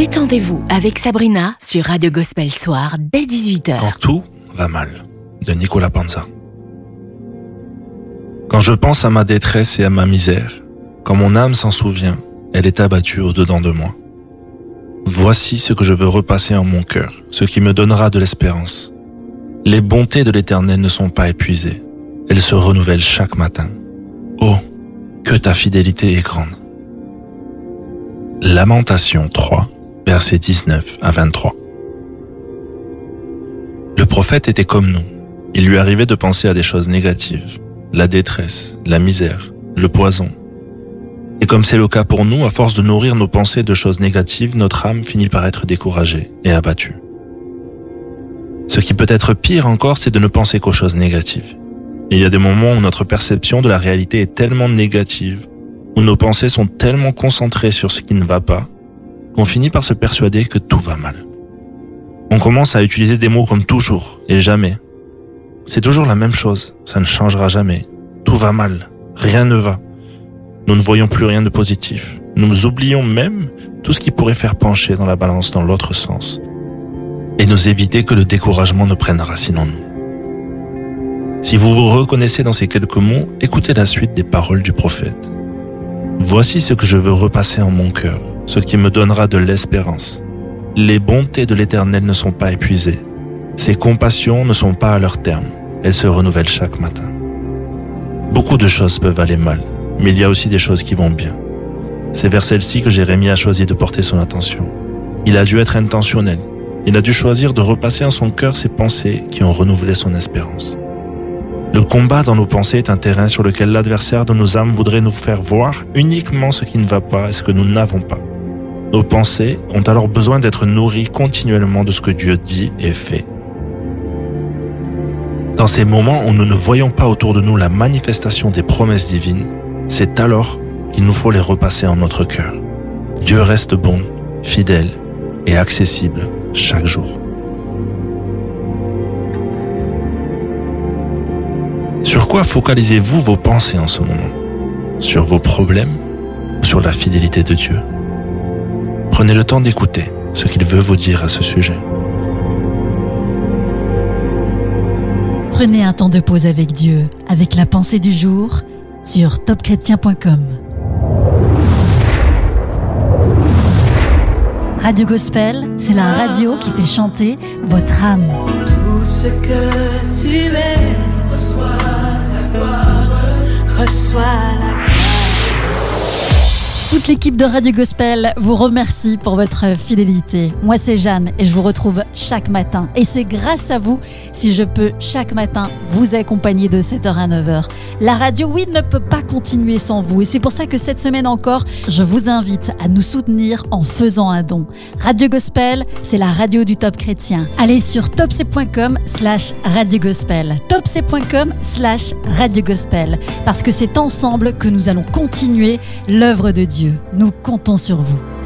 Détendez-vous avec Sabrina sur Radio Gospel Soir dès 18h. Quand tout va mal, de Nicolas Panza. Quand je pense à ma détresse et à ma misère, quand mon âme s'en souvient, elle est abattue au-dedans de moi. Voici ce que je veux repasser en mon cœur, ce qui me donnera de l'espérance. Les bontés de l'Éternel ne sont pas épuisées, elles se renouvellent chaque matin. Oh, que ta fidélité est grande. Lamentation 3, versets 19 à 23. Le prophète était comme nous. Il lui arrivait de penser à des choses négatives, la détresse, la misère, le poison. Et comme c'est le cas pour nous, à force de nourrir nos pensées de choses négatives, notre âme finit par être découragée et abattue. Ce qui peut être pire encore, c'est de ne penser qu'aux choses négatives. Il y a des moments où notre perception de la réalité est tellement négative, où nos pensées sont tellement concentrées sur ce qui ne va pas, qu'on finit par se persuader que tout va mal. On commence à utiliser des mots comme toujours et jamais. C'est toujours la même chose, ça ne changera jamais. Tout va mal, rien ne va. Nous ne voyons plus rien de positif. Nous oublions même tout ce qui pourrait faire pencher dans la balance dans l'autre sens et nous éviter que le découragement ne prenne racine en nous. Si vous vous reconnaissez dans ces quelques mots, écoutez la suite des paroles du prophète. Voici ce que je veux repasser en mon cœur, ce qui me donnera de l'espérance. Les bontés de l'Éternel ne sont pas épuisées. Ses compassions ne sont pas à leur terme. Elles se renouvellent chaque matin. Beaucoup de choses peuvent aller mal, mais il y a aussi des choses qui vont bien. C'est vers celle-ci que Jérémie a choisi de porter son attention. Il a dû être intentionnel. Il a dû choisir de repasser en son cœur ces pensées qui ont renouvelé son espérance. Le combat dans nos pensées est un terrain sur lequel l'adversaire de nos âmes voudrait nous faire voir uniquement ce qui ne va pas et ce que nous n'avons pas. Nos pensées ont alors besoin d'être nourries continuellement de ce que Dieu dit et fait. Dans ces moments où nous ne voyons pas autour de nous la manifestation des promesses divines, c'est alors qu'il nous faut les repasser en notre cœur. Dieu reste bon, fidèle et accessible chaque jour. Sur quoi focalisez-vous vos pensées en ce moment? Sur vos problèmes ou sur la fidélité de Dieu? Prenez le temps d'écouter ce qu'il veut vous dire à ce sujet. Prenez un temps de pause avec Dieu, avec la pensée du jour sur topchrétien.com. Radio Gospel, c'est la radio qui fait chanter votre âme. Tout ce que tu es, reçois la gloire, reçois la gloire. Toute l'équipe de Radio Gospel vous remercie pour votre fidélité. Moi, c'est Jeanne et je vous retrouve chaque matin. Et c'est grâce à vous si je peux chaque matin vous accompagner de 7h à 9h. La radio, oui, ne peut pas continuer sans vous. Et c'est pour ça que cette semaine encore, je vous invite à nous soutenir en faisant un don. Radio Gospel, c'est la radio du Top Chrétien. Allez sur topc.com/Radio Gospel. topc.com/Radio Gospel. Parce que c'est ensemble que nous allons continuer l'œuvre de Dieu. Nous comptons sur vous.